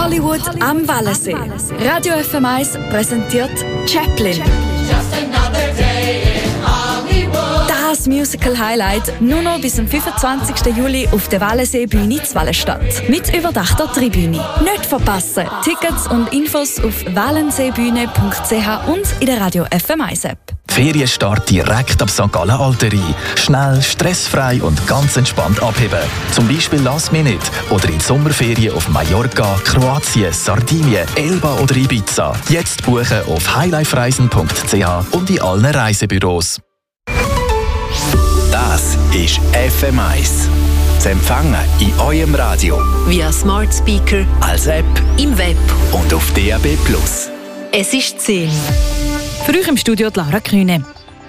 Hollywood am Wallensee. Radio FM1 präsentiert Chaplin. Das Musical-Highlight nur noch bis zum 25. Juli auf der Wallensee-Bühne zu Wallenstadt. Mit überdachter Tribüne. Nicht verpassen! Tickets und Infos auf wallenseebühne.ch und in der Radio FM1 App. Ferienstart direkt ab St. Gallen Alterie. Schnell, stressfrei und ganz entspannt abheben. Zum Beispiel Last Minute oder in die Sommerferien auf Mallorca, Kroatien, Sardinien, Elba oder Ibiza. Jetzt buchen auf highlifereisen.ch und in allen Reisebüros. Das ist FM1. Zu empfangen in eurem Radio. Via Smart Speaker, als App, im Web und auf DAB+. Es ist 10. Für euch im Studio Laura Kühne.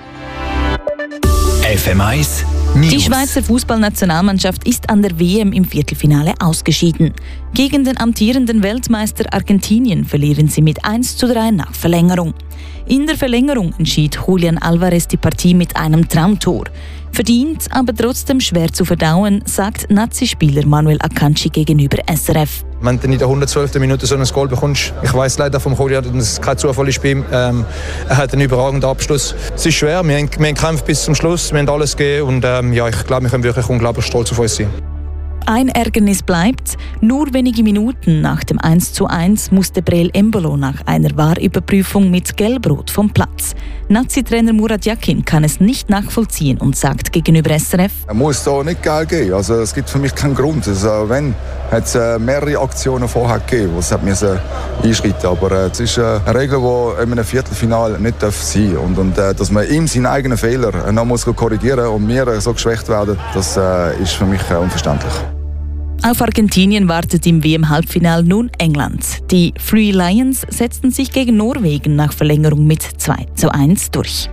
FM1 News. Die Schweizer Fußballnationalmannschaft ist an der WM im Viertelfinale ausgeschieden. Gegen den amtierenden Weltmeister Argentinien verlieren sie mit 1:3 nach Verlängerung. In der Verlängerung entschied Julian Alvarez die Partie mit einem Traumtor. Verdient, aber trotzdem schwer zu verdauen, sagt Nazi-Spieler Manuel Akanji gegenüber SRF. Wenn du in der 112. Minute so ein Goal bekommst, ich weiss leider vom Julian, dass es kein Zufall ist bei ihm. Er hat einen überragenden Abschluss. Es ist schwer, wir haben gekämpft bis zum Schluss, wir haben alles gegeben und ich glaube, wir können wirklich unglaublich stolz auf uns sein. Ein Ärgernis bleibt. Nur wenige Minuten nach dem 1:1 musste Breel Embolo nach einer Wahrüberprüfung mit Gelbrot vom Platz. Nazi-Trainer Murat Yakin kann es nicht nachvollziehen und sagt gegenüber SRF: Er muss da nicht Geld geben. Also, es gibt für mich keinen Grund. Also, wenn, hat es mehrere Aktionen vorher gegeben, die es einschreiten musste. Aber es ist eine Regel, die in einem Viertelfinale nicht sein darf. Und dass man ihm seinen eigenen Fehler noch korrigieren muss und wir so geschwächt werden, das ist für mich unverständlich. Auf Argentinien wartet im WM-Halbfinale nun England. Die Three Lions setzten sich gegen Norwegen nach Verlängerung mit 2:1 durch.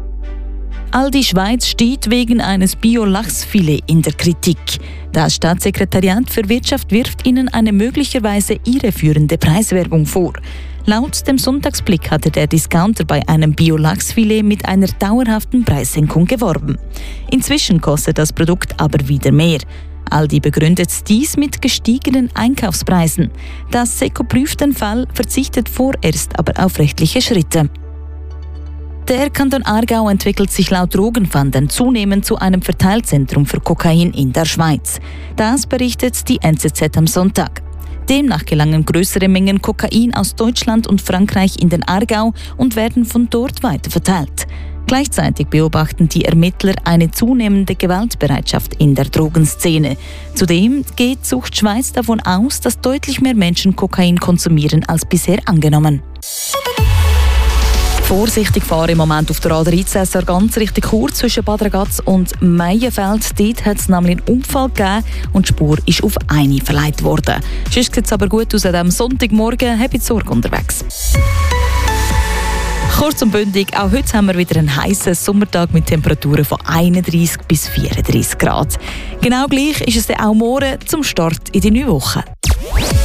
Aldi Schweiz steht wegen eines Bio-Lachsfilet in der Kritik. Das Staatssekretariat für Wirtschaft wirft ihnen eine möglicherweise irreführende Preiswerbung vor. Laut dem Sonntagsblick hatte der Discounter bei einem Bio-Lachsfilet mit einer dauerhaften Preissenkung geworben. Inzwischen kostet das Produkt aber wieder mehr. Aldi begründet dies mit gestiegenen Einkaufspreisen. Das SECO prüft den Fall, verzichtet vorerst aber auf rechtliche Schritte. Der Kanton Aargau entwickelt sich laut Drogenfahndern zunehmend zu einem Verteilzentrum für Kokain in der Schweiz. Das berichtet die NZZ am Sonntag. Demnach gelangen größere Mengen Kokain aus Deutschland und Frankreich in den Aargau und werden von dort weiter verteilt. Gleichzeitig beobachten die Ermittler eine zunehmende Gewaltbereitschaft in der Drogenszene. Zudem geht Sucht Schweiz davon aus, dass deutlich mehr Menschen Kokain konsumieren als bisher angenommen. Vorsichtig fahren im Moment auf der A13 ganz richtig kurz zwischen Bad Ragaz und Meienfeld. Dort hat es nämlich einen Unfall gegeben und die Spur ist auf eine verlegt worden. Sonst sieht es aber gut aus an diesem Sonntagmorgen. Habt Sorge unterwegs. Kurz und bündig, auch heute haben wir wieder einen heißen Sommertag mit Temperaturen von 31 bis 34 Grad. Genau gleich ist es dann auch morgen zum Start in die neue Woche.